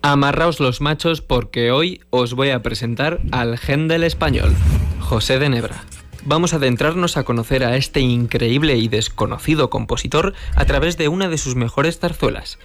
Amarraos los machos porque hoy os voy a presentar al gen del español, José de Nebra. Vamos a adentrarnos a conocer a este increíble y desconocido compositor a través de una de sus mejores zarzuelas,